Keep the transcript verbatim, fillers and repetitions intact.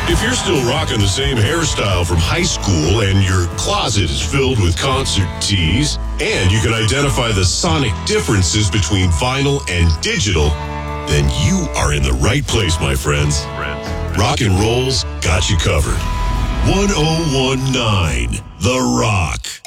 If you're still rocking the same hairstyle from high school and your closet is filled with concert tees, and you can identify the sonic differences between vinyl and digital, then you are in the right place, my friends. Rock and Roll's got you covered. one oh one point nine The Rock.